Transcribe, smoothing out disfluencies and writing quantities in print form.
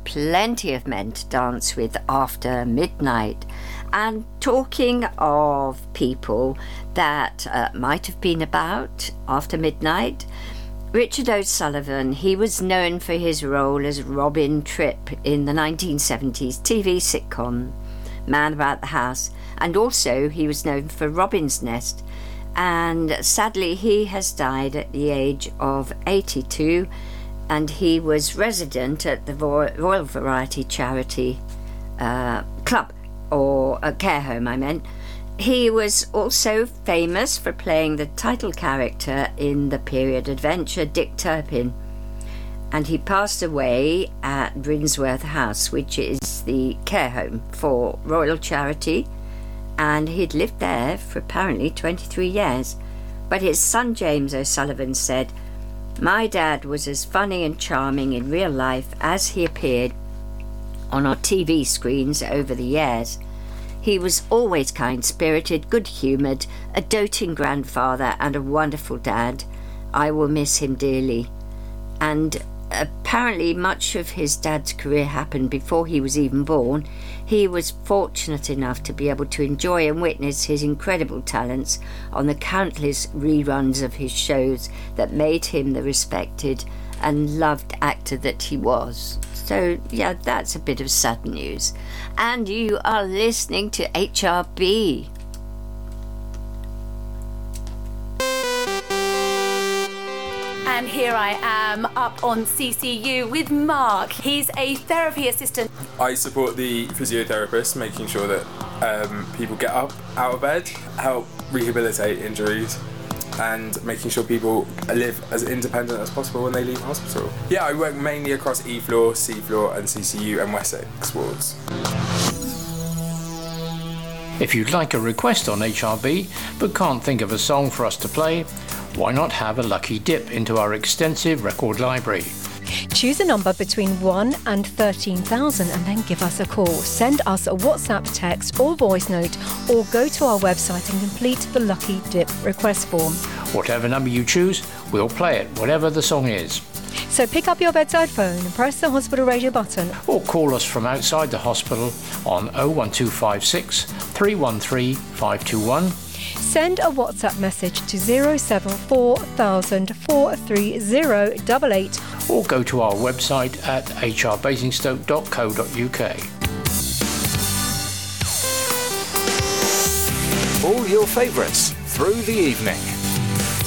plenty of men to dance with after midnight. And talking of people that might have been about after midnight, Richard O'Sullivan, he was known for his role as Robin Tripp in the 1970s TV sitcom Man About the House, and also he was known for Robin's Nest. And sadly, he has died at the age of 82, and he was resident at the Royal Variety Charity Club, or a care home, I meant. He was also famous for playing the title character in the period adventure Dick Turpin, and he passed away at Brinsworth House, which is the care home for Royal Charity, and he'd lived there for apparently 23 years. But his son James O'Sullivan said, "My dad was as funny and charming in real life as he appeared on our TV screens over the years. He was always kind-spirited, good-humoured, a doting grandfather and a wonderful dad. I will miss him dearly." And apparently much of his dad's career happened before he was even born. He was fortunate enough to be able to enjoy and witness his incredible talents on the countless reruns of his shows that made him the respected and loved actor that he was. So, yeah, that's a bit of sad news. And you are listening to HRB. And here I am up on CCU with Mark. He's a therapy assistant. I support the physiotherapist, making sure that people get up out of bed, help rehabilitate injuries, and making sure people live as independent as possible when they leave hospital. Yeah, I work mainly across E-Floor, C-Floor and CCU and Wessex wards. If you'd like a request on HRB but can't think of a song for us to play, why not have a lucky dip into our extensive record library? Choose a number between 1 and 13,000 and then give us a call. Send us a WhatsApp text or voice note, or go to our website and complete the Lucky Dip request form. Whatever number you choose, we'll play it, whatever the song is. So pick up your bedside phone and press the hospital radio button. Or call us from outside the hospital on 01256 313 521. Send a WhatsApp message to 074,000 43088. Or go to our website at hrbasingstoke.co.uk. All your favourites through the evening.